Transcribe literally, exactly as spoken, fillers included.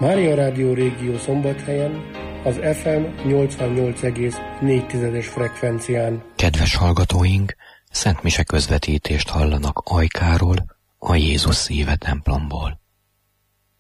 Mária Rádió Régió Szombathelyen, az ef em nyolcvannyolc egész négy frekvencián. Kedves hallgatóink, szentmise közvetítést hallanak Ajkáról, a Jézus Szíve templomból.